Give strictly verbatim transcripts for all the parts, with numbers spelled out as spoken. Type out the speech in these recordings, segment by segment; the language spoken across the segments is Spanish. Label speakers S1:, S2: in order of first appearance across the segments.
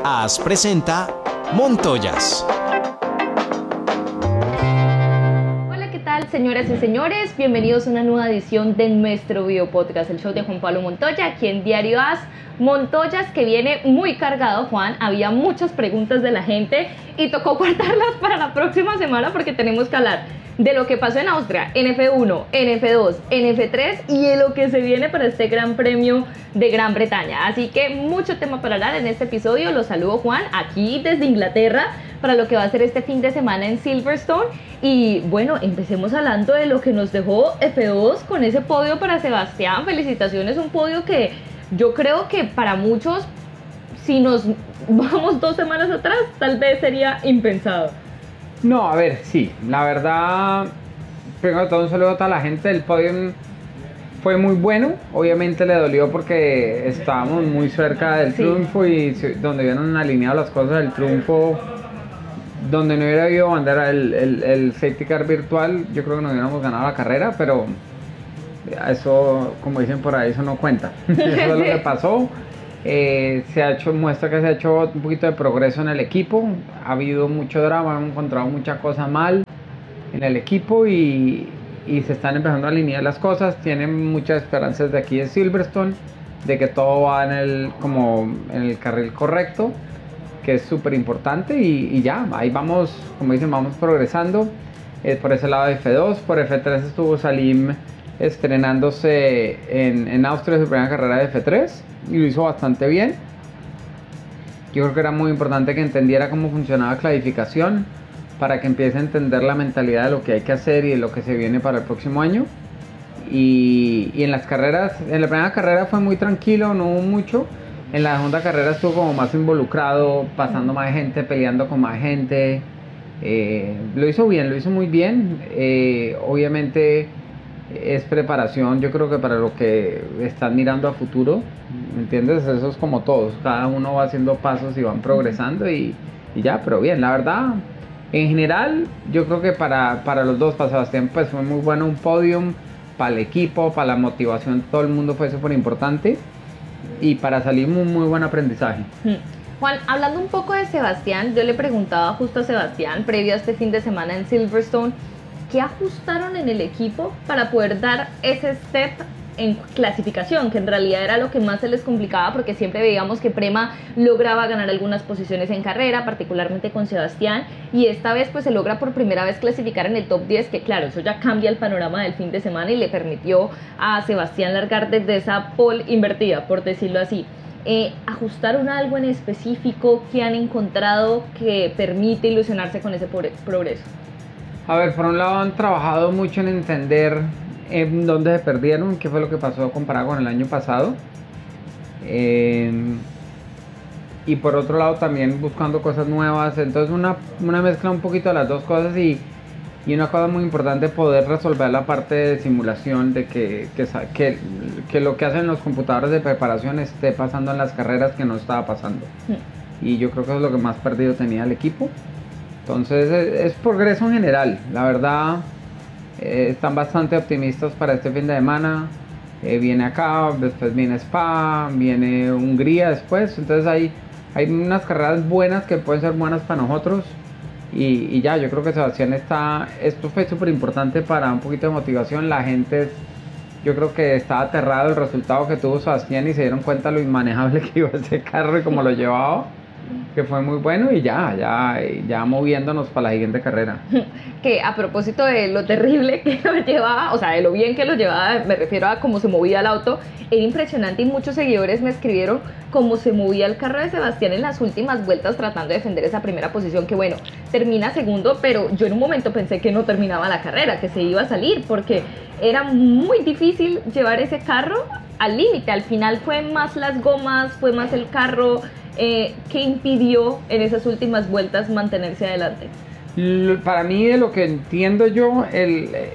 S1: A S presenta Montoyas.
S2: Hola, ¿qué tal, señoras y señores? Bienvenidos a una nueva edición de nuestro video podcast, el show de Juan Pablo Montoya, aquí en Diario A S. Montoyas, que viene muy cargado, Juan. Había muchas preguntas de la gente y tocó guardarlas para la próxima semana porque tenemos que hablar de lo que pasó en Austria, N F uno, N F dos, N F tres y de lo que se viene para este Gran Premio de Gran Bretaña. Así que mucho tema para hablar en este episodio. Los saludo, Juan, aquí desde Inglaterra para lo que va a ser este fin de semana en Silverstone. Y bueno, empecemos hablando de lo que nos dejó F dos con ese podio para Sebastián. Felicitaciones, un podio que yo creo que para muchos, si nos vamos dos semanas atrás, tal vez sería impensado.
S3: No, a ver, sí, la verdad, primero de todo un saludo a toda la gente. El podio fue muy bueno, obviamente le dolió porque estábamos muy cerca del sí. triunfo y donde hubieran alineado las cosas del triunfo, donde no hubiera habido bandera el, el, el safety car virtual, yo creo que no hubiéramos ganado la carrera, pero eso, como dicen por ahí, eso no cuenta. Eso es lo que pasó. Eh, se ha hecho, muestra que se ha hecho un poquito de progreso en el equipo. Ha habido mucho drama, hemos encontrado mucha cosa mal en el equipo y, y se están empezando a alinear las cosas. Tienen muchas esperanzas de aquí de Silverstone, de que todo va en el, como en el carril correcto, que es súper importante y, y ya, ahí vamos, como dicen, vamos progresando. Eh, por ese lado de F dos, por F tres estuvo Salim estrenándose en, en Austria su primera carrera de F tres y lo hizo bastante bien. Yo creo que era muy importante que entendiera cómo funcionaba la clasificación para que empiece a entender la mentalidad de lo que hay que hacer y de lo que se viene para el próximo año. Y, y en las carreras, en la primera carrera fue muy tranquilo, no hubo mucho. En la segunda carrera estuvo como más involucrado, pasando más gente, peleando con más gente. Eh, lo hizo bien, lo hizo muy bien. Eh, obviamente es preparación, yo creo que para lo que están mirando a futuro, ¿me entiendes? Eso es como todos, cada uno va haciendo pasos y van progresando y, y ya, pero bien, la verdad, en general, yo creo que para, para los dos, para Sebastián, pues fue muy bueno un podium, para el equipo, para la motivación, todo el mundo fue súper importante y para salir un muy buen aprendizaje.
S2: Juan, hablando un poco de Sebastián, yo le preguntaba justo a Sebastián, previo a este fin de semana en Silverstone, ¿qué ajustaron en el equipo para poder dar ese step en clasificación? Que en realidad era lo que más se les complicaba porque siempre veíamos que Prema lograba ganar algunas posiciones en carrera, particularmente con Sebastián, y esta vez pues se logra por primera vez clasificar en el top diez, que claro, eso ya cambia el panorama del fin de semana y le permitió a Sebastián largar desde esa pole invertida, por decirlo así. Eh, ¿Ajustaron algo en específico que han encontrado que permite ilusionarse con ese progreso?
S3: A ver, por un lado han trabajado mucho en entender en dónde se perdieron, qué fue lo que pasó comparado con el año pasado. Eh, y por otro lado también buscando cosas nuevas. Entonces una, una mezcla un poquito de las dos cosas y, y una cosa muy importante, poder resolver la parte de simulación, de que, que, que, que lo que hacen los computadores de preparación esté pasando en las carreras que no estaba pasando. Sí. Y yo creo que eso es lo que más perdido tenía el equipo. Entonces es, es progreso en general, la verdad, eh, están bastante optimistas para este fin de semana. Eh, viene acá, después viene Spa, viene Hungría después, entonces hay, hay unas carreras buenas que pueden ser buenas para nosotros y, y ya, yo creo que Sebastián está, esto fue súper importante para un poquito de motivación. La gente, yo creo que estaba aterrado el resultado que tuvo Sebastián y se dieron cuenta lo inmanejable que iba ese carro y cómo lo llevaba, que fue muy bueno y ya, ya, ya moviéndonos para la siguiente carrera.
S2: Que a propósito de lo terrible que lo llevaba, o sea, de lo bien que lo llevaba, me refiero a cómo se movía el auto, era impresionante y muchos seguidores me escribieron cómo se movía el carro de Sebastián en las últimas vueltas tratando de defender esa primera posición, que bueno, termina segundo, pero yo en un momento pensé que no terminaba la carrera, que se iba a salir, porque era muy difícil llevar ese carro al límite. Al final fue más las gomas, fue más el carro. Eh, ¿Qué impidió en esas últimas vueltas mantenerse adelante?
S3: Para mí, de lo que entiendo yo, el, eh,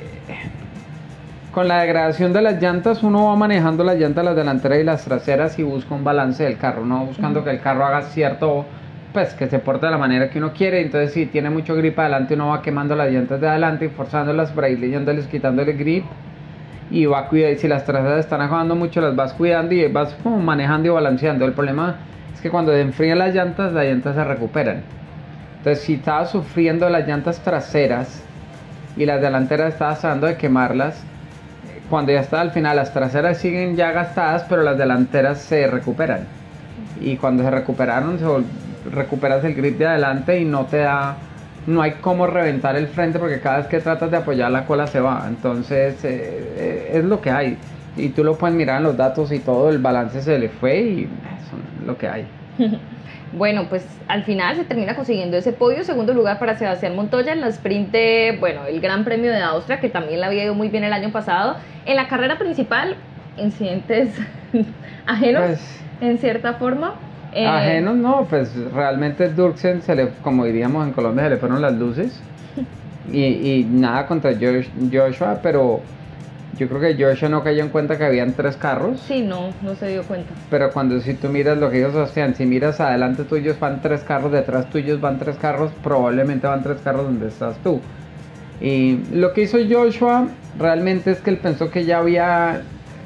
S3: con la degradación de las llantas, uno va manejando las llantas, las delanteras y las traseras y busca un balance del carro, no buscando uh-huh. que el carro haga cierto, pues que se porte de la manera que uno quiere. Entonces si tiene mucho grip adelante, uno va quemando las llantas de adelante y forzándolas por ahí, leyéndoles, quitándole grip y va a cuidar. Si las traseras están ajustando mucho, las vas cuidando y vas como manejando y balanceando. El problema es que cuando se enfrían las llantas, las llantas se recuperan. Entonces, si estabas sufriendo las llantas traseras y las delanteras estabas tratando de quemarlas, cuando ya está al final, las traseras siguen ya gastadas, pero las delanteras se recuperan. Y cuando se recuperaron, se vol- recuperas el grip de adelante y no te da, no hay cómo reventar el frente porque cada vez que tratas de apoyar la cola se va. Entonces, eh, eh, es lo que hay. Y tú lo puedes mirar en los datos y todo, el balance se le fue y eso es lo que hay.
S2: Bueno, pues al final se termina consiguiendo ese podio, segundo lugar para Sebastián Montoya en la sprint de, bueno, el Gran Premio de Austria, que también le había ido muy bien el año pasado. En la carrera principal, incidentes ajenos,
S3: Pues,
S2: en cierta forma. Eh,
S3: ajenos no, pues realmente Durksen, se le, como diríamos en Colombia, se le fueron las luces. Y, y nada contra Josh- Joshua, pero yo creo que Joshua no cayó en cuenta que habían tres carros.
S2: Sí, no, no se dio cuenta.
S3: Pero cuando si tú miras lo que dijo Sebastián, si miras adelante tuyos van tres carros, detrás tuyos van tres carros, probablemente van tres carros donde estás tú. Y lo que hizo Joshua realmente es que él pensó que ya había,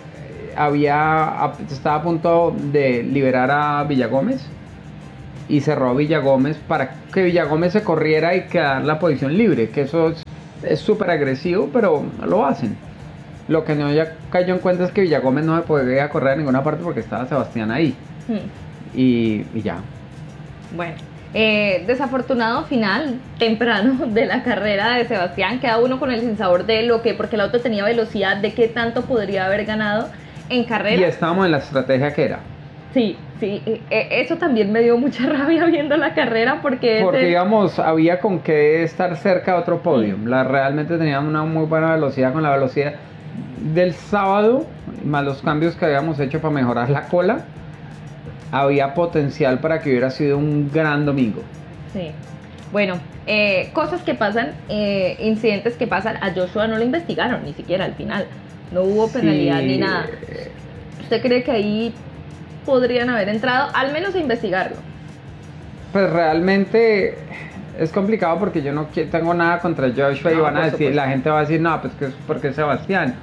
S3: había estaba a punto de liberar a Villagómez y cerró a Villagómez para que Villagómez se corriera y quedar la posición libre, que eso es- es súper agresivo, pero lo hacen. Lo que no ya cayó en cuenta es que Villagómez no se podía correr a ninguna parte porque estaba Sebastián ahí.
S2: Hmm.
S3: Y, y ya.
S2: Bueno, eh, desafortunado final temprano de la carrera de Sebastián, queda uno con el sinsabor de lo que, porque el auto tenía velocidad, de qué tanto podría haber ganado en carrera.
S3: Y estábamos en la estrategia que era.
S2: Sí, sí, eh, eh, eso también me dio mucha rabia viendo la carrera porque...
S3: Porque
S2: ese-
S3: digamos, había con qué estar cerca de otro podio. La, realmente teníamos una muy buena velocidad con la velocidad del sábado, más los cambios que habíamos hecho para mejorar la cola. Había potencial para que hubiera sido un gran domingo.
S2: Sí. Bueno, eh, cosas que pasan, eh, incidentes que pasan, a Joshua no lo investigaron ni siquiera al final. No hubo penalidad
S3: Sí,
S2: ni nada. ¿Usted cree que ahí podrían haber entrado, al menos a investigarlo?
S3: Pues realmente es complicado porque yo no qui- tengo nada contra Joshua y
S2: No,
S3: van a
S2: por
S3: decir,
S2: supuesto.
S3: la gente va a decir, no, pues que es porque es Sebastián.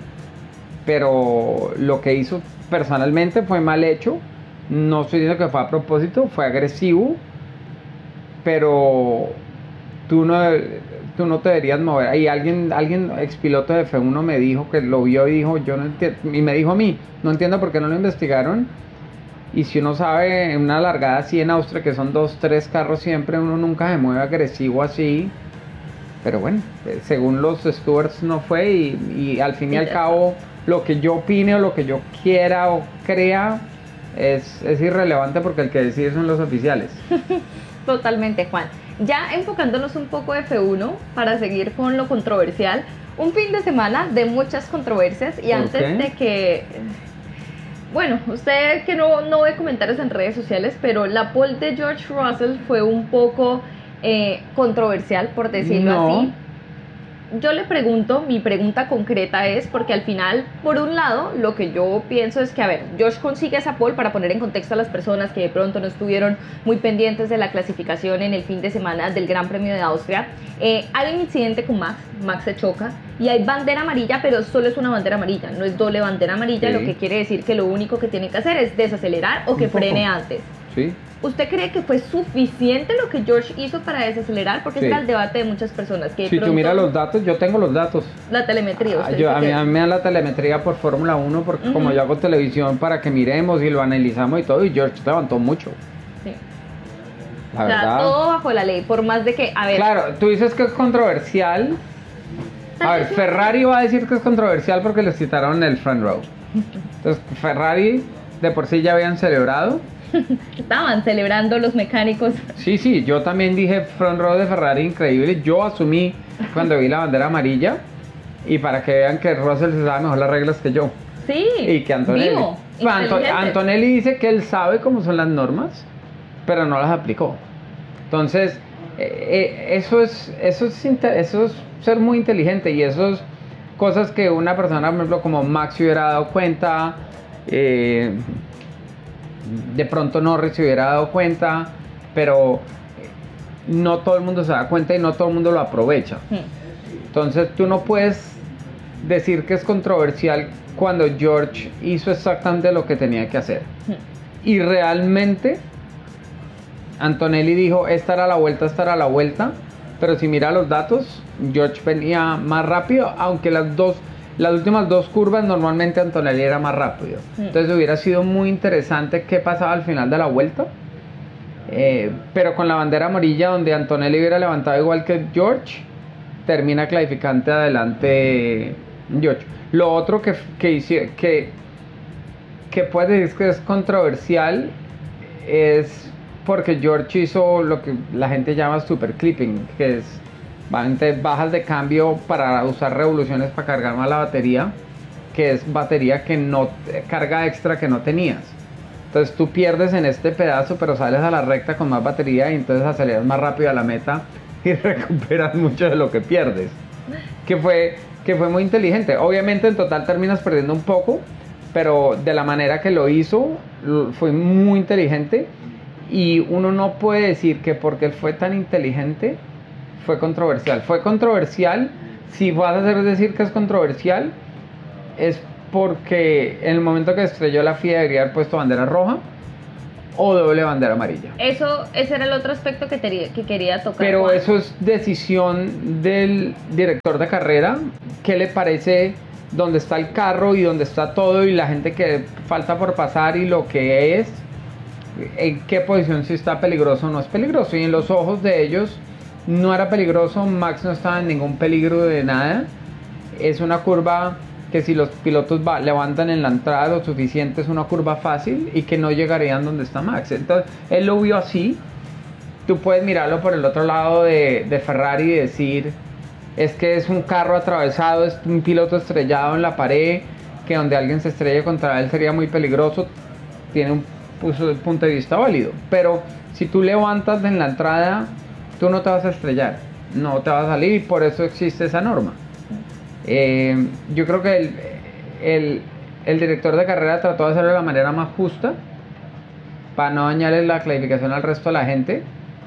S3: Pero lo que hizo personalmente fue mal hecho. No estoy diciendo que fue a propósito, fue agresivo. Pero tú no, tú no te deberías mover. Y alguien, alguien, expiloto de F uno me dijo que lo vio y dijo, yo no entiendo, y me dijo a mí, no entiendo por qué no lo investigaron. Y si uno sabe, en una largada así en Austria, que son dos, tres carros siempre, uno nunca se mueve agresivo así. Pero bueno, eh, según los stewards no fue y, y al fin y
S2: Y
S3: al
S2: ya
S3: cabo, lo que yo opine o lo que yo quiera o crea es, es irrelevante porque el que decide son los oficiales.
S2: Totalmente, Juan. Ya enfocándonos un poco de F uno para seguir con lo controversial, un fin de semana de muchas controversias y
S3: ¿Por
S2: antes
S3: qué?
S2: de que... Bueno, usted que no, no ve comentarios en redes sociales, pero la pole de George Russell fue un poco eh, controversial, por decirlo
S3: No.
S2: así. Yo le pregunto, mi pregunta concreta es, porque al final, por un lado, lo que yo pienso es que, a ver, George consigue esa pole para poner en contexto a las personas que de pronto no estuvieron muy pendientes de la clasificación en el fin de semana del Gran Premio de Austria. Eh, hay un incidente con Max, Max se choca y hay bandera amarilla, pero solo es una bandera amarilla, no es doble bandera amarilla,
S3: Sí.
S2: lo que quiere decir que lo único que tiene que hacer es desacelerar o que
S3: Un poco.
S2: frene antes.
S3: ¿Sí?
S2: ¿Usted cree que fue suficiente lo que George hizo para desacelerar? Porque
S3: Sí.
S2: ese era el debate de muchas personas. Que de
S3: Si tú
S2: pronto-
S3: miras los datos, yo tengo los datos.
S2: La telemetría.
S3: Ah,
S2: usted
S3: yo-
S2: dice
S3: a, mí,
S2: que-
S3: a mí me dan la telemetría por Fórmula uno porque
S2: Ujú.
S3: como yo hago televisión para que miremos y lo analizamos y todo, y George levantó mucho,
S2: Sí.
S3: la
S2: O sea,
S3: verdad.
S2: todo bajo la ley, por más de que, a ver,
S3: Claro, tú dices que es controversial. A ver, Ferrari va a decir que es controversial porque les quitaron el front row. Entonces, Ferrari de por sí ya habían celebrado.
S2: estaban celebrando los mecánicos.
S3: Sí, sí, yo también dije front row de Ferrari increíble. Yo asumí cuando vi la bandera amarilla. Y para que vean que Russell se sabe mejor las reglas que yo.
S2: Sí,
S3: Y que Antonelli.
S2: vivo,
S3: Bueno, Anto-
S2: inteligente.
S3: Antonelli dice que él sabe cómo son las normas, pero no las aplicó. Entonces, eh, eh, eso, es, eso, es inte- eso es ser muy inteligente y eso es cosas que una persona, por ejemplo, como Max se hubiera dado cuenta, eh, de pronto Norris se hubiera dado cuenta, pero no todo el mundo se da cuenta y no todo el mundo lo aprovecha.
S2: Hmm.
S3: Entonces tú no puedes decir que es controversial cuando George hizo exactamente lo que tenía que hacer.
S2: Hmm.
S3: Y realmente Antonelli dijo, esta era la vuelta, esta era la vuelta, pero si mira los datos, George venía más rápido, aunque las dos, las últimas dos curvas normalmente Antonelli era más rápido. Mm. Entonces hubiera sido muy interesante qué pasaba al final de la vuelta, eh, pero con la bandera amarilla donde Antonelli hubiera levantado igual que George, termina clasificante adelante George. Lo otro que, que, hice, que, que puede decir que es controversial es porque George hizo lo que la gente llama super clipping, que es bajas de cambio para usar revoluciones para cargar más la batería, que es batería que no, carga extra que no tenías. Entonces tú pierdes en este pedazo, pero sales a la recta con más batería y entonces aceleras más rápido a la meta y recuperas mucho de lo que pierdes. Que fue, que fue muy inteligente. Obviamente en total terminas perdiendo un poco, pero de la manera que lo hizo fue muy inteligente. Y uno no puede decir que porque él fue tan inteligente fue controversial. Fue controversial, si vas a hacer decir que es controversial, es porque en el momento que estrelló la F I A debería haber puesto bandera roja o doble bandera amarilla.
S2: Eso, ese era el otro aspecto que, te, que quería tocar.
S3: Pero
S2: Juan.
S3: Eso es decisión del director de carrera. ¿Qué le parece dónde está el carro y dónde está todo y la gente que falta por pasar y lo que es? ¿En qué posición si está peligroso o no es peligroso? Y en los ojos de ellos no era peligroso, Max no estaba en ningún peligro de nada. Es una curva que si los pilotos va, levantan en la entrada lo suficiente es una curva fácil y que no llegarían donde está Max. Entonces él lo vio así. Tú puedes mirarlo por el otro lado de, de Ferrari y decir, es que es un carro atravesado, es un piloto estrellado en la pared, que donde alguien se estrelle contra él sería muy peligroso. Tiene un punto de vista válido, pero si tú levantas en la entrada, tú no te vas a estrellar, no te vas a salir, y por eso existe esa norma. Eh, yo creo que el, el, el director de carrera trató de hacerlo de la manera más justa para no dañarle la clasificación al resto de la gente,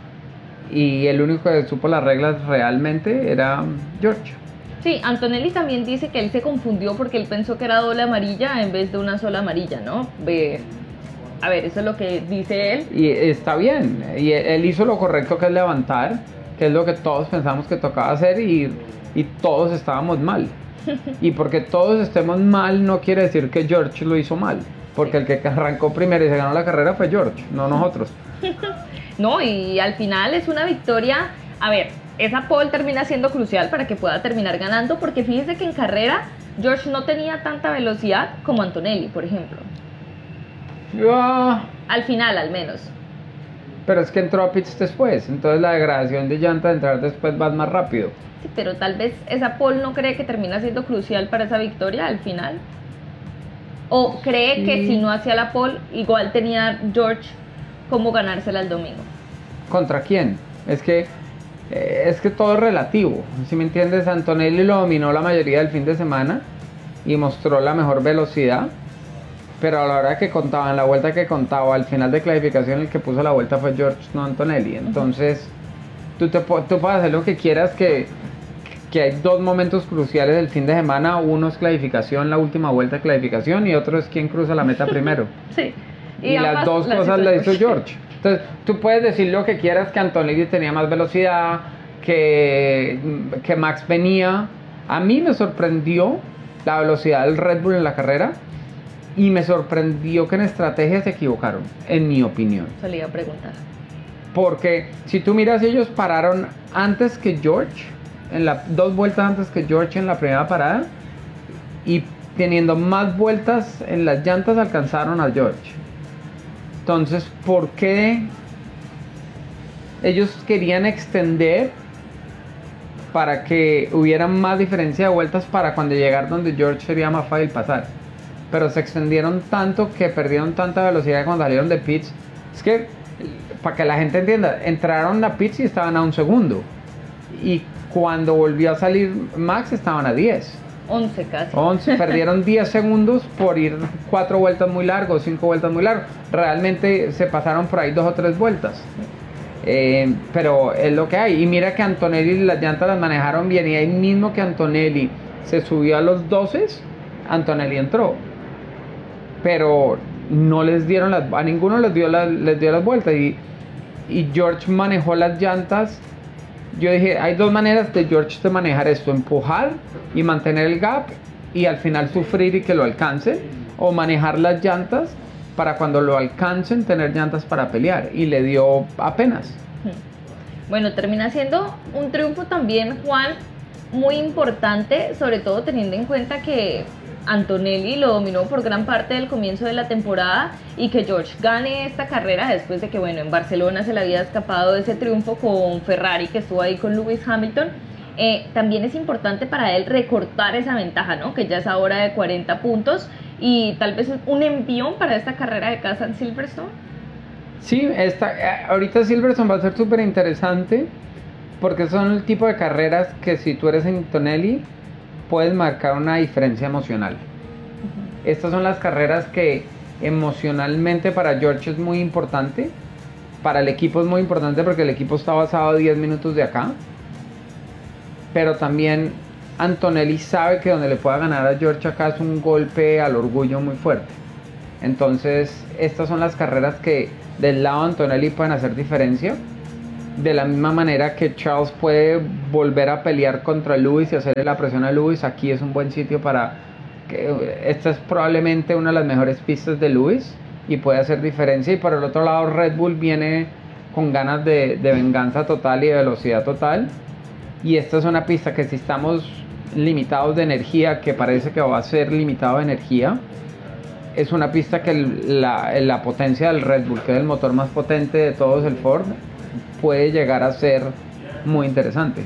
S3: y el único que supo las reglas realmente era George.
S2: Sí, Antonelli también dice que él se confundió porque él pensó que era doble amarilla en vez de una sola amarilla, ¿no? Ve, a ver, eso es lo que dice él.
S3: Y está bien, y él hizo lo correcto, que es levantar, que es lo que todos pensamos que tocaba hacer, y, y todos estábamos mal. Y porque todos estemos mal no quiere decir que George lo hizo mal, porque el que arrancó primero y se ganó la carrera fue George, no nosotros.
S2: No, y al final es una victoria. A ver, esa pole termina siendo crucial para que pueda terminar ganando, porque fíjese que en carrera George no tenía tanta velocidad como Antonelli, por ejemplo.
S3: Uh,
S2: al final, al menos.
S3: Pero es que entró a pits después, entonces la degradación de llanta de entrar después va más rápido.
S2: Sí, pero tal vez esa pole no cree que termina siendo crucial para esa victoria al final. O cree sí. que si no hacía la pole, igual tenía George cómo ganársela el domingo.
S3: ¿Contra quién? Es que eh, es que todo es relativo. Si me entiendes, Antonelli lo dominó la mayoría del fin de semana y mostró la mejor velocidad. Pero a la hora que contaban, la vuelta que contaba, al final de clasificación el que puso la vuelta fue George, no Antonelli. Entonces, tú, te, tú puedes hacer lo que quieras, que, que hay dos momentos cruciales del fin de semana. Uno es clasificación, la última vuelta de clasificación, y otro es quién cruza la meta primero.
S2: Sí.
S3: Y, y las dos las cosas las hizo George. Entonces, tú puedes decir lo que quieras, que Antonelli tenía más velocidad, que, que Max venía. A mí me sorprendió la velocidad del Red Bull en la carrera. Y me sorprendió que en estrategia se equivocaron, en mi opinión.
S2: Se le iba a preguntar.
S3: Porque si tú miras, ellos pararon antes que George, en la, dos vueltas antes que George en la primera parada, y teniendo más vueltas en las llantas alcanzaron a George. Entonces, ¿por qué ellos querían extender para que hubiera más diferencia de vueltas para cuando llegar donde George sería más fácil pasar? Pero se extendieron tanto que perdieron tanta velocidad cuando salieron de pits. Es que, para que la gente entienda, entraron a pits y estaban a un segundo. Y cuando volvió a salir Max estaban a diez.
S2: once casi.
S3: once, perdieron diez segundos por ir cuatro vueltas muy largos, cinco vueltas muy largos. Realmente se pasaron por ahí dos o tres vueltas. Eh, pero es lo que hay. Y mira que Antonelli las llantas las manejaron bien. Y ahí mismo que Antonelli se subió a los doce, Antonelli entró. Pero no les dieron las, a ninguno les dio, la, les dio las vueltas, y y George manejó las llantas. Yo dije, hay dos maneras de George de manejar esto: empujar y mantener el gap y al final sufrir y que lo alcance, o manejar las llantas para cuando lo alcancen tener llantas para pelear, y le dio apenas.
S2: Bueno, termina siendo un triunfo también, Juan, muy importante, sobre todo teniendo en cuenta que Antonelli lo dominó por gran parte del comienzo de la temporada, y que George gane esta carrera después de que, bueno, en Barcelona se le había escapado de ese triunfo con Ferrari, que estuvo ahí con Lewis Hamilton. Eh, también es importante para él recortar esa ventaja, ¿no? Que ya es ahora de cuarenta puntos, y tal vez un envión para esta carrera de casa en Silverstone.
S3: Sí, esta, ahorita Silverstone va a ser súper interesante, porque son el tipo de carreras que si tú eres Antonelli puedes marcar una diferencia emocional. Uh-huh. Estas son las carreras que emocionalmente para George es muy importante, para el equipo es muy importante porque el equipo está basado a diez minutos de acá, pero también Antonelli sabe que donde le pueda ganar a George acá es un golpe al orgullo muy fuerte. Entonces estas son las carreras que del lado de Antonelli pueden hacer diferencia, de la misma manera que Charles puede volver a pelear contra Lewis y hacerle la presión a Lewis. Aquí es un buen sitio para que esta es probablemente una de las mejores pistas de Lewis y puede hacer diferencia. Y por el otro lado Red Bull viene con ganas de, de venganza total y de velocidad total, y esta es una pista que si estamos limitados de energía, que parece que va a ser limitado de energía, es una pista que la, la potencia del Red Bull, que es el motor más potente de todos, el Ford, puede llegar a ser muy interesante.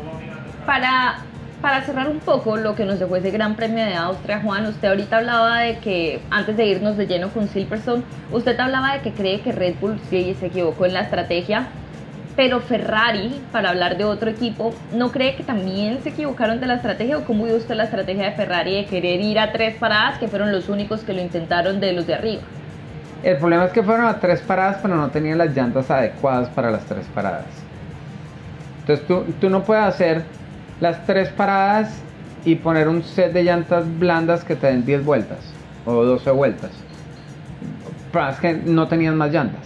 S2: Para, para cerrar un poco lo que nos dejó ese Gran Premio de Austria, Juan, usted ahorita hablaba de que, antes de irnos de lleno con Silverstone, usted hablaba de que cree que Red Bull sí se equivocó en la estrategia, pero Ferrari, para hablar de otro equipo, ¿no cree que también se equivocaron de la estrategia? ¿O cómo vio usted la estrategia de Ferrari de querer ir a tres paradas, que fueron los únicos que lo intentaron de los de arriba?
S3: El problema es que fueron a tres paradas, pero no tenían las llantas adecuadas para las tres paradas. Entonces tú, tú no puedes hacer las tres paradas y poner un set de llantas blandas que te den diez vueltas o doce vueltas. Pero es que no tenían más llantas.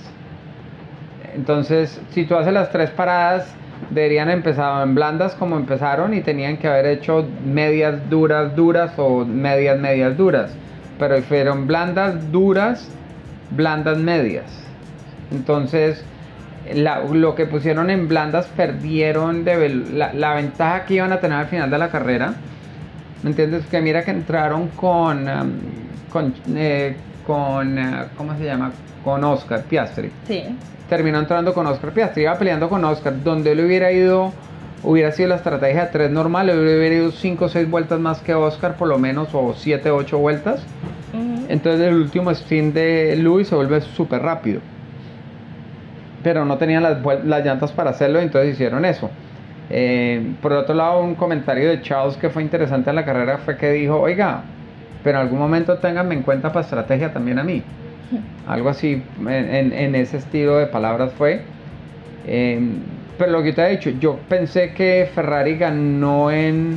S3: Entonces, si tú haces las tres paradas, deberían empezar en blandas como empezaron y tenían que haber hecho medias duras, duras o medias, medias duras. Pero fueron blandas, duras, blandas, medias. Entonces, la, lo que pusieron en blandas perdieron de la, la ventaja que iban a tener al final de la carrera. ¿Me entiendes? Que mira que entraron con, um, con, eh, con uh, ¿cómo se llama? Con Oscar Piastri.
S2: Sí.
S3: Terminó entrando con Oscar Piastri, iba peleando con Oscar, donde le hubiera ido, hubiera sido la estrategia de tres normal, le hubiera ido cinco o seis vueltas más que Oscar, por lo menos, o siete o ocho vueltas. Uh-huh. Entonces el último stint de Lewis se vuelve súper rápido, pero no tenían las, las llantas para hacerlo, entonces hicieron eso. Eh, por otro lado, un comentario de Charles que fue interesante en la carrera fue que dijo, oiga, pero en algún momento ténganme en cuenta para estrategia también a mí. Algo así, en, en, en ese estilo de palabras fue. Eh, pero lo que te he dicho, yo pensé que Ferrari ganó en,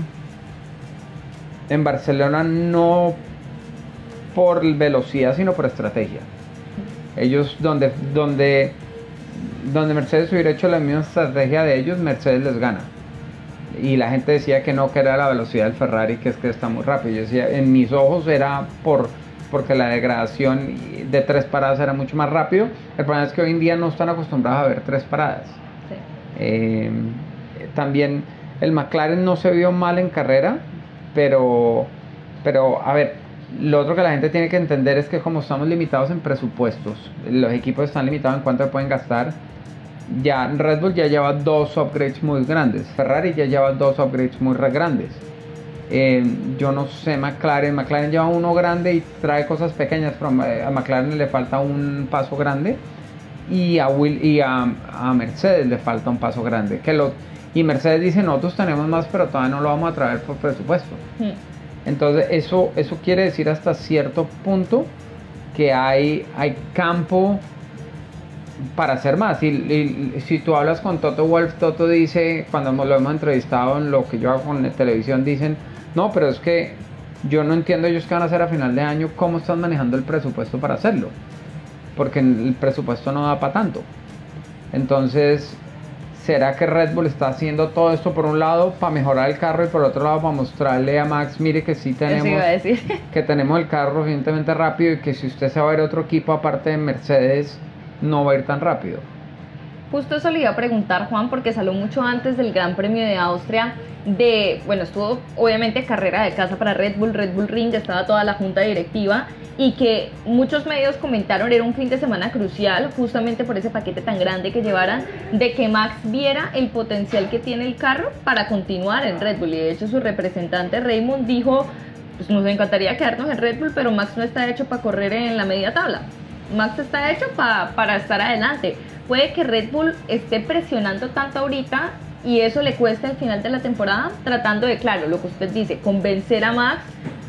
S3: en Barcelona no por velocidad, sino por estrategia. Ellos, donde, donde, donde Mercedes hubiera hecho la misma estrategia de ellos, Mercedes les gana. Y la gente decía que no, que era la velocidad del Ferrari, que es que está muy rápido. Yo decía, en mis ojos era por... porque la degradación de tres paradas era mucho más rápido. El problema es que hoy en día no están acostumbrados a ver tres paradas. Sí. Eh, también el McLaren no se vio mal en carrera, pero, pero a ver, lo otro que la gente tiene que entender es que como estamos limitados en presupuestos, los equipos están limitados en cuánto pueden gastar. Ya Red Bull ya lleva dos upgrades muy grandes, Ferrari ya lleva dos upgrades muy grandes. Eh, yo no sé McLaren, McLaren lleva uno grande y trae cosas pequeñas, pero a McLaren le falta un paso grande y a, Will, y a, a Mercedes le falta un paso grande, que lo, y Mercedes dice nosotros tenemos más pero todavía no lo vamos a traer por presupuesto. Sí. Entonces eso, eso quiere decir hasta cierto punto que hay, hay campo para hacer más. Y, y si tú hablas con Toto Wolff, Toto dice, cuando lo hemos entrevistado en lo que yo hago con la televisión, dicen no, pero es que yo no entiendo ellos qué van a hacer a final de año, cómo están manejando el presupuesto para hacerlo, porque el presupuesto no da para tanto. Entonces, ¿será que Red Bull está haciendo todo esto por un lado para mejorar el carro y por otro lado para mostrarle a Max, mire que sí tenemos,
S2: Eso iba a decir.
S3: que tenemos el carro suficientemente rápido y que si usted se va a ir a otro equipo aparte de Mercedes, no va a ir tan rápido?
S2: Justo eso le iba a preguntar, Juan, porque salió mucho antes del Gran Premio de Austria de, bueno, estuvo obviamente carrera de casa para Red Bull, Red Bull Ring, estaba toda la junta directiva y que muchos medios comentaron era un fin de semana crucial justamente por ese paquete tan grande que llevaran, de que Max viera el potencial que tiene el carro para continuar en Red Bull, y de hecho su representante Raymond dijo, pues nos encantaría quedarnos en Red Bull, pero Max no está hecho para correr en la media tabla, Max está hecho pa, para estar adelante. Puede que Red Bull esté presionando tanto ahorita y eso le cueste al final de la temporada, tratando de, claro, lo que usted dice, convencer a Max.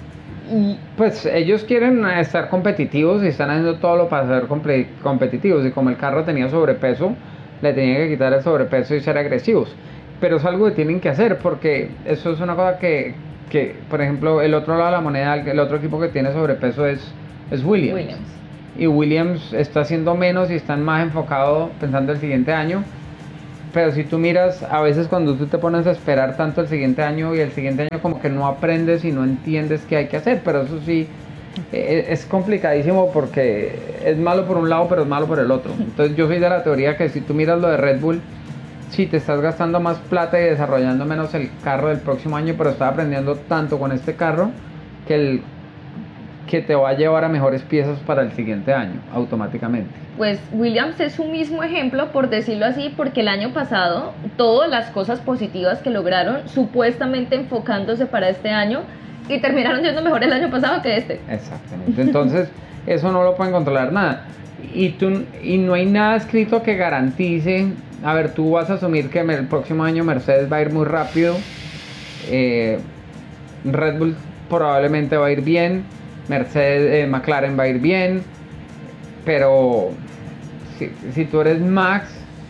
S2: Y
S3: pues ellos quieren estar competitivos y están haciendo todo lo para ser compe- competitivos, y como el carro tenía sobrepeso, le tenían que quitar el sobrepeso y ser agresivos, pero es algo que tienen que hacer porque eso es una cosa que, que por ejemplo, el otro lado de la moneda, el otro equipo que tiene sobrepeso es, es Williams.
S2: Williams.
S3: Y Williams está haciendo menos y están más enfocados pensando el siguiente año. Pero si tú miras, a veces cuando tú te pones a esperar tanto el siguiente año y el siguiente año como que no aprendes y no entiendes qué hay que hacer. Pero eso sí, eh, es complicadísimo porque es malo por un lado pero es malo por el otro. Entonces yo soy de la teoría que si tú miras lo de Red Bull, sí te estás gastando más plata y desarrollando menos el carro del próximo año, pero estás aprendiendo tanto con este carro que el que te va a llevar a mejores piezas para el siguiente año, automáticamente.
S2: Pues Williams es un mismo ejemplo, por decirlo así, porque el año pasado todas las cosas positivas que lograron, supuestamente enfocándose para este año, y terminaron siendo mejor el año pasado que este.
S3: Exactamente, entonces eso no lo pueden controlar nada. Y, tú, y no hay nada escrito que garantice, a ver, tú vas a asumir que el próximo año Mercedes va a ir muy rápido, eh, Red Bull probablemente va a ir bien, Mercedes, eh, McLaren va a ir bien, pero si, si tú eres Max,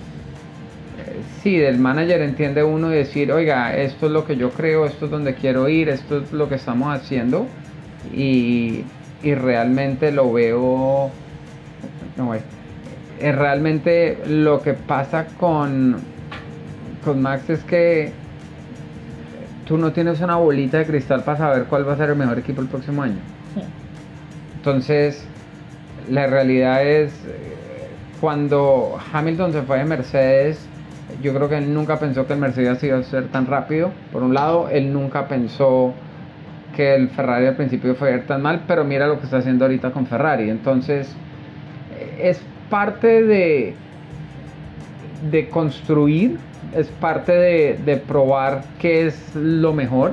S3: eh, sí, del manager entiende uno y decir, oiga, esto es lo que yo creo, esto es donde quiero ir, esto es lo que estamos haciendo, y, y realmente lo veo, no, eh, realmente lo que pasa con, con Max es que tú no tienes una bolita de cristal para saber cuál va a ser el mejor equipo el próximo año. Entonces, la realidad es, cuando Hamilton se fue de Mercedes, yo creo que él nunca pensó que el Mercedes iba a ser tan rápido. Por un lado, él nunca pensó que el Ferrari al principio fue a ir tan mal, pero mira lo que está haciendo ahorita con Ferrari. Entonces, es parte de, de construir, es parte de, de probar qué es lo mejor.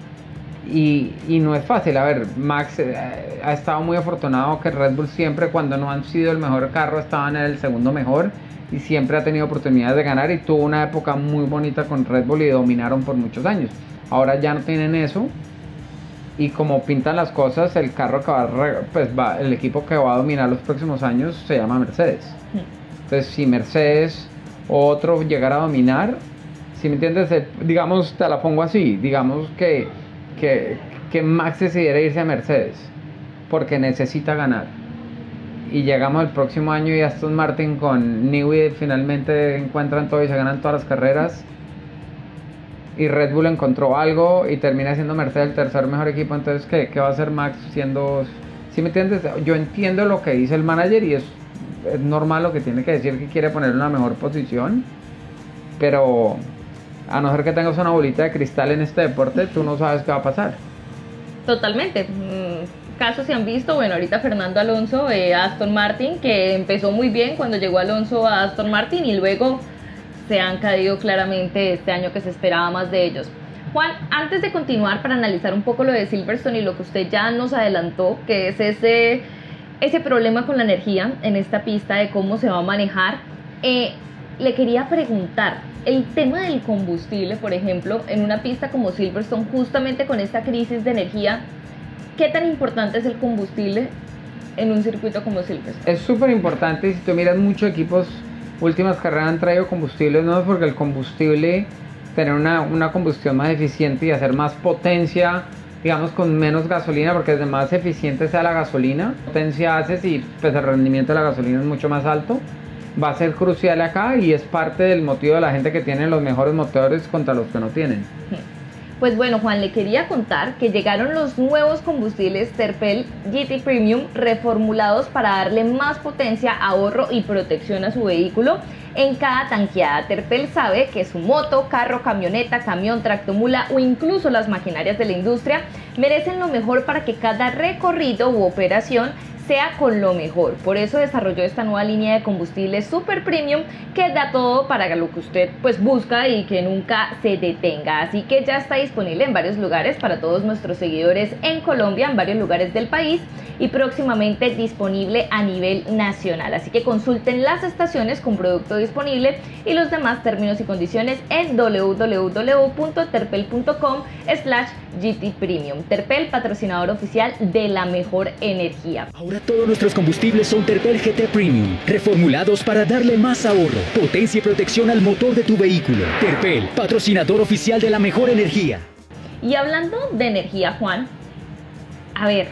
S3: Y, y no es fácil. A ver, Max eh, ha estado muy afortunado que Red Bull siempre, cuando no han sido el mejor carro, estaban en el segundo mejor y siempre ha tenido oportunidades de ganar, y tuvo una época muy bonita con Red Bull y dominaron por muchos años. Ahora ya no tienen eso, y como pintan las cosas, el carro que va, pues va, el equipo que va a dominar los próximos años se llama Mercedes. Entonces, si Mercedes o otro llegara a dominar, si me entiendes, digamos, te la pongo así, digamos que Que, que Max decidiera irse a Mercedes porque necesita ganar, y llegamos al próximo año y Aston Martin con Newey finalmente encuentran todo y se ganan todas las carreras, y Red Bull encontró algo y termina siendo Mercedes el tercer mejor equipo. Entonces, ¿qué, qué va a hacer Max siendo? ¿Sí me entiendes? Yo entiendo lo que dice el manager y es, es normal lo que tiene que decir, que quiere poner una mejor posición, pero a no ser que tengas una bolita de cristal en este deporte, tú no sabes qué va a pasar.
S2: Totalmente. Casos se han visto, bueno, ahorita Fernando Alonso, eh, Aston Martin, que empezó muy bien cuando llegó Alonso a Aston Martin y luego se han caído claramente este año que se esperaba más de ellos. Juan, antes de continuar para analizar un poco lo de Silverstone y lo que usted ya nos adelantó, que es ese, ese problema con la energía en esta pista, de cómo se va a manejar, eh, le quería preguntar, el tema del combustible, por ejemplo, en una pista como Silverstone, justamente con esta crisis de energía, ¿qué tan importante es el combustible en un circuito como Silverstone?
S3: Es súper importante, y si tú miras muchos equipos, últimas carreras han traído combustible, no es porque el combustible, tener una, una combustión más eficiente y hacer más potencia, digamos con menos gasolina, porque desde más eficiente sea la gasolina, potencia haces y pues el rendimiento de la gasolina es mucho más alto. va a ser crucial acá y es parte del motivo de la gente que tiene los mejores motores contra los que no tienen.
S2: Pues bueno, Juan, le quería contar que llegaron los nuevos combustibles Terpel G T Premium reformulados para darle más potencia, ahorro y protección a su vehículo en cada tanqueada. Terpel sabe que su moto, carro, camioneta, camión, tractomula o incluso las maquinarias de la industria merecen lo mejor para que cada recorrido u operación sea con lo mejor. Por eso desarrolló esta nueva línea de combustibles super premium que da todo para lo que usted pues busca y que nunca se detenga. Así que ya está disponible en varios lugares para todos nuestros seguidores en Colombia, en varios lugares del país y próximamente disponible a nivel nacional. Así que consulten las estaciones con producto disponible y los demás términos y condiciones en w w w punto terpel punto com slash G T Premium. Terpel, patrocinador oficial de la mejor energía.
S4: Ahora todos nuestros combustibles son Terpel G T Premium, reformulados para darle más ahorro, potencia y protección al motor de tu vehículo. Terpel, patrocinador oficial de la mejor energía.
S2: Y hablando de energía, Juan, a ver,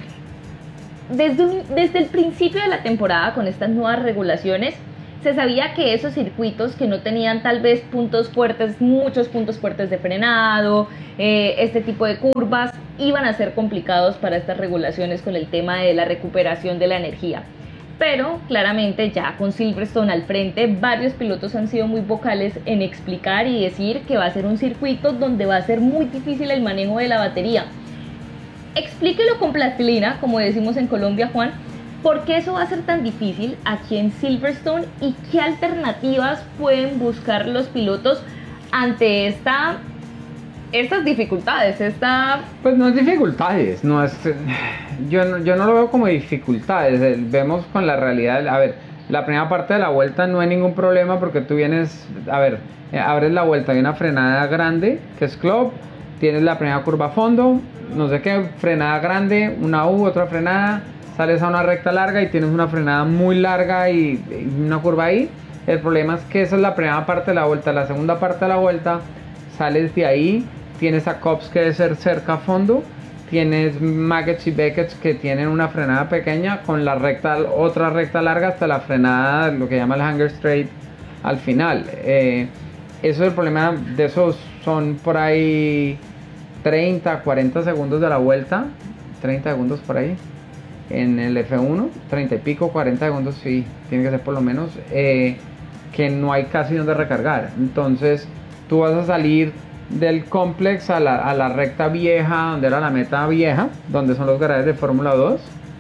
S2: desde, un, desde el principio de la temporada con estas nuevas regulaciones, se sabía que esos circuitos que no tenían tal vez puntos fuertes, muchos puntos fuertes de frenado, eh, este tipo de curvas, iban a ser complicados para estas regulaciones con el tema de la recuperación de la energía. Pero claramente ya con Silverstone al frente, varios pilotos han sido muy vocales en explicar y decir que va a ser un circuito donde va a ser muy difícil el manejo de la batería. Explíquelo con plastilina, como decimos en Colombia, Juan. ¿Por qué eso va a ser tan difícil aquí en Silverstone y qué alternativas pueden buscar los pilotos ante esta, estas dificultades? Esta...
S3: Pues no es dificultades, no es, yo, no, yo no lo veo como dificultades, vemos con la realidad. A ver, la primera parte de la vuelta no hay ningún problema porque tú vienes, a ver, abres la vuelta, hay una frenada grande que es club, tienes la primera curva a fondo, no sé qué, frenada grande, una U, otra frenada, sales a una recta larga y tienes una frenada muy larga y, y una curva ahí. El problema es que esa es la primera parte de la vuelta. La segunda parte de la vuelta, sales de ahí, tienes a Cops que debe ser cerca a fondo, tienes Maggots y Becketts que tienen una frenada pequeña con la recta, otra recta larga hasta la frenada, lo que llama el hanger straight al final. Eh, eso es el problema, de esos son por ahí treinta, cuarenta segundos de la vuelta, treinta segundos por ahí. En el F uno, treinta y pico, cuarenta segundos, sí, tiene que ser por lo menos, eh, que no hay casi donde recargar. Entonces tú vas a salir del complex a la, a la recta vieja, donde era la meta vieja, donde son los garajes de Fórmula dos.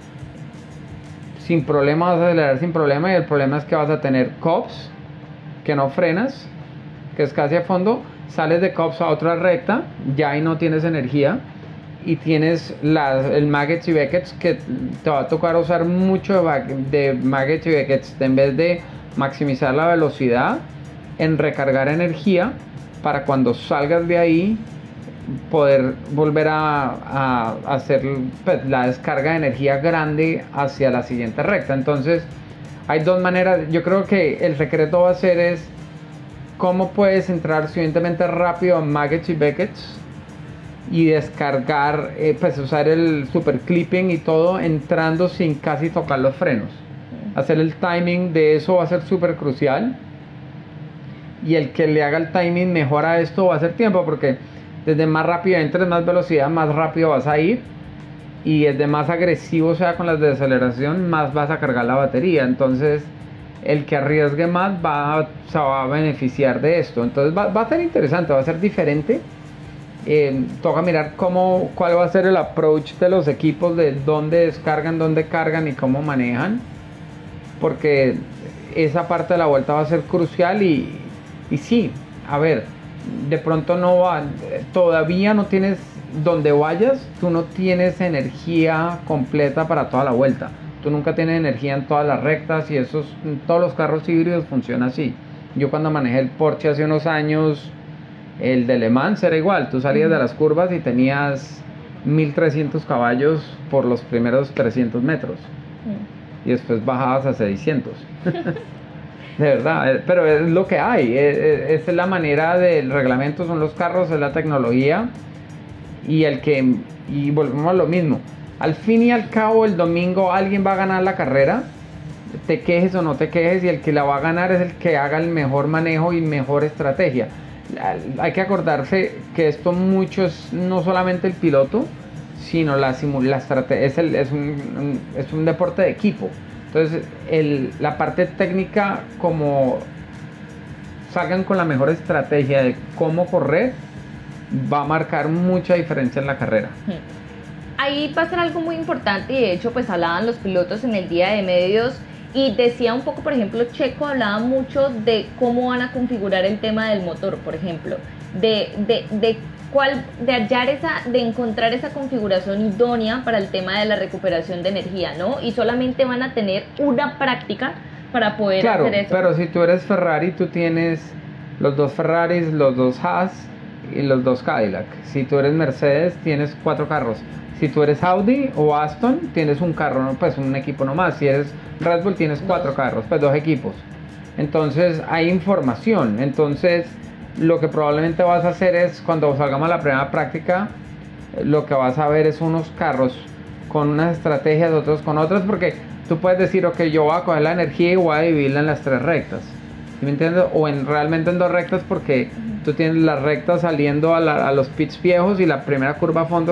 S3: Sin problema vas a acelerar sin problema, y el problema es que vas a tener Cops, que no frenas, que es casi a fondo. Sales de Cops a otra recta, ya ahí no tienes energía. Y tienes las, el Maggots y Becketts, que te va a tocar usar mucho de, de Maggots y Becketts en vez de maximizar la velocidad en recargar energía para cuando salgas de ahí poder volver a, a, a hacer pues, la descarga de energía grande hacia la siguiente recta. Entonces hay dos maneras. Yo creo que el secreto va a ser es cómo puedes entrar suficientemente rápido a Maggots y Becketts y descargar, eh, pues usar el super clipping y todo entrando sin casi tocar los frenos. Hacer el timing de eso va a ser súper crucial, y el que le haga el timing mejor a esto va a ser tiempo, porque desde más rápido entres, más velocidad, más rápido vas a ir, y desde más agresivo sea con la desaceleración, más vas a cargar la batería. Entonces el que arriesgue más va a, se va a beneficiar de esto. Entonces va, va a ser interesante, va a ser diferente. Eh, toca mirar cómo, cuál va a ser el approach de los equipos, de dónde descargan, dónde cargan y cómo manejan, porque esa parte de la vuelta va a ser crucial. Y, y sí, a ver, de pronto no va, todavía no tienes, donde vayas, tú no tienes energía completa para toda la vuelta. Tú nunca tienes energía en todas las rectas, y esos, todos los carros híbridos funcionan así. Yo cuando manejé el Porsche hace unos años, el de Le Mans era igual, tú salías de las curvas y tenías mil trescientos caballos por los primeros trescientos metros, y después bajabas a seiscientos. De verdad, pero es lo que hay, esa es la manera del reglamento, son los carros, es la tecnología, y el que, y volvemos a lo mismo, al fin y al cabo el domingo alguien va a ganar la carrera, te quejes o no te quejes, y el que la va a ganar es el que haga el mejor manejo y mejor estrategia. Hay que acordarse que esto mucho es no solamente el piloto, sino la, la estrategia, es, el, es, un, un, es un deporte de equipo. Entonces el, la parte técnica, como salgan con la mejor estrategia de cómo correr, va a marcar mucha diferencia en la carrera.
S2: Ahí va a ser algo muy importante, y de hecho pues hablaban los pilotos en el día de medios y decía un poco, por ejemplo, Checo hablaba mucho de cómo van a configurar el tema del motor, por ejemplo, de, de, de cuál, de hallar esa, de encontrar esa configuración idónea para el tema de la recuperación de energía, ¿no? Y solamente van a tener una práctica para poder
S3: claro,
S2: hacer eso.
S3: Pero si tú eres Ferrari, tú tienes los dos Ferraris, los dos Haas y los dos Cadillac. Si tú eres Mercedes, tienes cuatro carros. Si tú eres Audi o Aston, tienes un carro, pues un equipo nomás. Si eres Red Bull, tienes cuatro dos. carros, pues dos equipos. Entonces hay información. Entonces lo que probablemente vas a hacer es, cuando salgamos a la primera práctica, lo que vas a ver es unos carros con unas estrategias, otros con otras, porque tú puedes decir, ok, yo voy a coger la energía y voy a dividirla en las tres rectas. ¿Sí me entiendes? O en, realmente en dos rectas, porque tú tienes la recta saliendo a, la, a los pits viejos y la primera curva a fondo